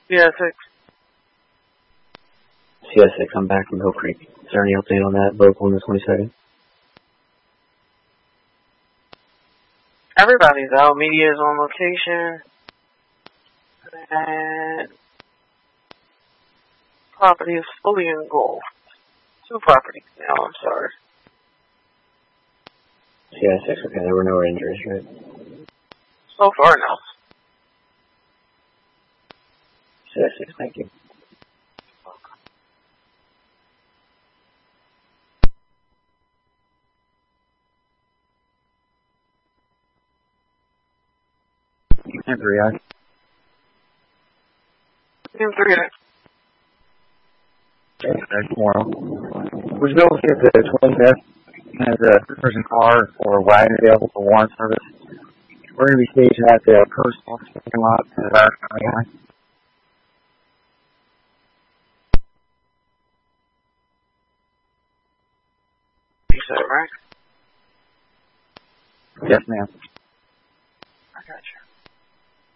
Yeah, 6. CS6, I'm back from Hill Creek. Is there any update on that local in the 22nd? Everybody's out. Media is on location. And property is fully engulfed. 2 properties now, I'm sorry. CS6, okay, there were no injuries, right? So far, no. CS6, thank you. And 3I. In 3. Tomorrow. Would you be able to see if the 25th has a person car or wagon available for warrant service? We're going to be staging at the personal parking lot in the back. You said it right? Yes, ma'am. I got you.